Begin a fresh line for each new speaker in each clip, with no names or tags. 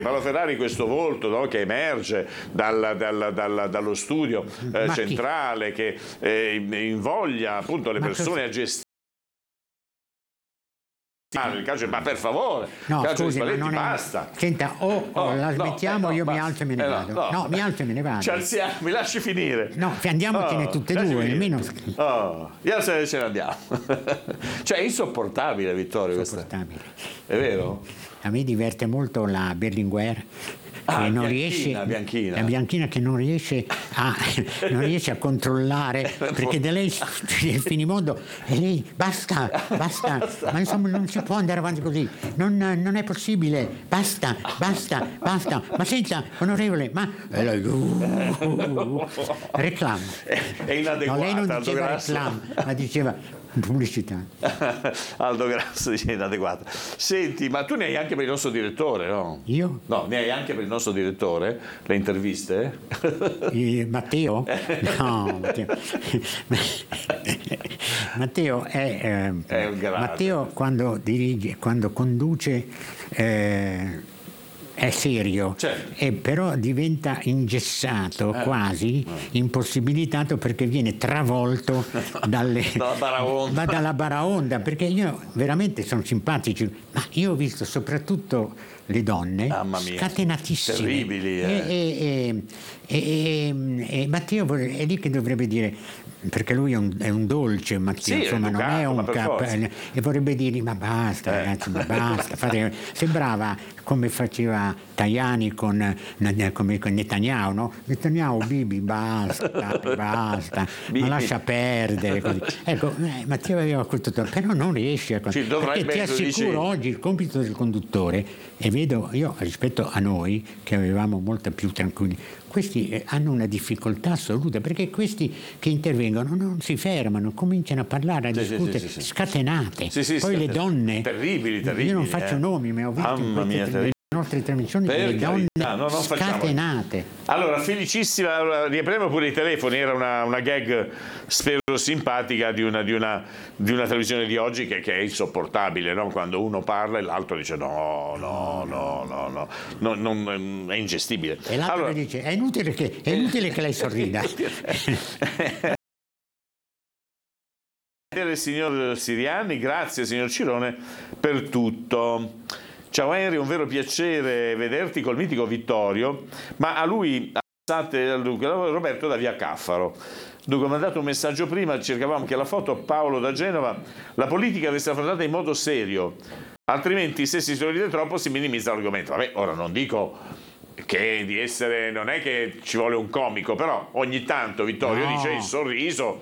Paolo Ferrari, questo volto, no, che emerge dallo studio centrale, che invoglia appunto le persone a gestire il calcio, ma per favore,
no,
calcio
scusi,
di Spalletti,
non è...
basta.
Senta, la smettiamo, io mi alzo e me ne vado. No, mi alzo e me ne vado.
Ci alziamo, mi lasci finire.
No, andiamocene tutte e due, almeno.
Io se ne andiamo. Cioè è insopportabile, Vittorio.
Insopportabile.
È vero?
A me diverte molto la Berlinguer. Che non riesce, la Bianchina che non riesce a controllare, perché da lei il finimondo e lei basta, ma insomma non si può andare avanti così, non è possibile, basta, ma senta onorevole, ma reclama.
È inadeguata.
No, lei non diceva reclama, ma diceva pubblicità.
Aldo Grasso dice inadeguata. Senti, ma tu ne hai anche per il nostro direttore, no?
Io?
No, ne hai anche per il nostro direttore le interviste?
Matteo? No, Matteo è un grande. Matteo quando dirige, quando conduce è serio, certo. Però diventa ingessato, quasi impossibilitato, perché viene travolto dalla baraonda, perché io veramente sono simpatici, ma io ho visto soprattutto le donne scatenatissime,
terribili,
e Matteo è lì che dovrebbe dire, perché lui è un dolce, Matteo, insomma, non è un capo, e vorrebbe dirgli ma basta ragazzi, ma basta, sembrava come faceva Tajani con Netanyahu, no? Netanyahu, Bibi, basta, ma lascia perdere, così. Ecco, Matteo aveva questo tono, però non riesce a... Perché ti assicuro, oggi il compito del conduttore, e vedo io rispetto a noi che avevamo molta più tranquilli, questi hanno una difficoltà assoluta, perché questi che intervengono non si fermano, cominciano a parlare, a discutere, scatenate. Poi le donne,
terribili.
Io non faccio nomi, ma ho visto le nostre trasmissioni delle donne scatenate.
Allora, felicissima, allora, riapriamo pure i telefoni, era una gag spero simpatica di una televisione di oggi che è insopportabile, no? Quando uno parla e l'altro dice no, è ingestibile.
E l'altro dice è inutile che lei sorrida.
Signor Siriani, grazie signor Cirone per tutto. Ciao Henry, un vero piacere vederti col mitico Vittorio, ma a lui Roberto da via Caffaro. Dunque, mi ha mandato un messaggio prima, cercavamo che la foto Paolo da Genova, la politica deve essere affrontata in modo serio, altrimenti se si sorride troppo si minimizza l'argomento. Vabbè, ora non dico che non è che ci vuole un comico, però ogni tanto Vittorio dice il sorriso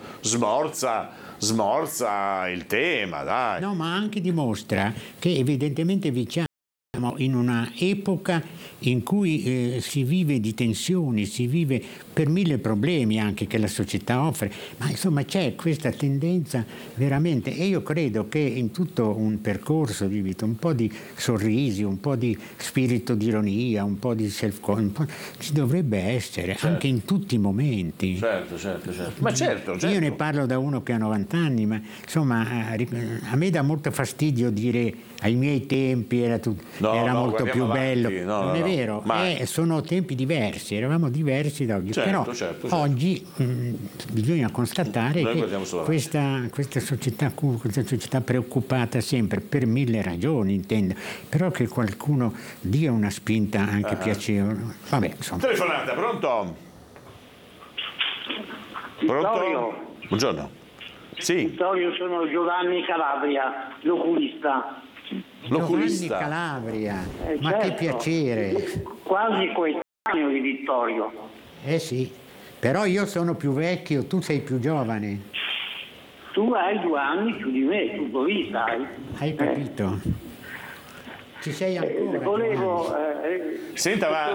smorza il tema, dai.
No, ma anche dimostra che evidentemente in una epoca in cui si vive di tensioni, si vive per mille problemi anche che la società offre, ma insomma c'è questa tendenza veramente, e io credo che in tutto un percorso di vita un po' di sorrisi, un po' di spirito di ironia, un po' di ci dovrebbe essere, certo. Anche in tutti i momenti.
Certo. Ma certo.
Io ne parlo da uno che ha 90 anni, ma insomma a me dà molto fastidio dire ai miei tempi era molto più bello. Non è vero, sono tempi diversi, eravamo diversi da oggi. Però oggi bisogna constatare che questa società preoccupata sempre per mille ragioni, intendo, però che qualcuno dia una spinta anche piacevole. Vabbè, insomma.
Telefonata, pronto?
Vittorio.
Buongiorno. Sì.
Vittorio, sono Giovanni Calabria, l'oculista.
Giovanni Calabria, ma
certo.
Che piacere.
Quasi coetaneo di Vittorio.
Sì, però io sono più vecchio, tu sei più giovane.
Tu hai 2 anni più di me, tu così sai.
Hai capito? Ci sei ancora.
Volevo
Senta,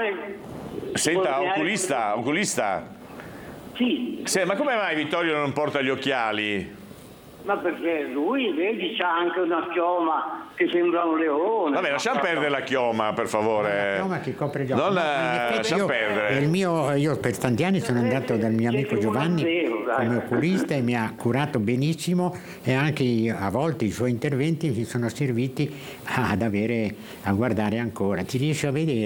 oculista.
Sì.
Ma come mai Vittorio non porta gli occhiali?
Ma perché lui, vedi, c'ha anche una chioma che sembra un leone.
Vabbè, lasciamo perdere la chioma, per favore.
La chioma che copre gli occhi.
Non lasciamo perdere.
Io per tanti anni sono andato dal mio amico Giovanni come oculista e mi ha curato benissimo, e anche a volte i suoi interventi mi sono serviti a guardare ancora. Ti riesci a vedere?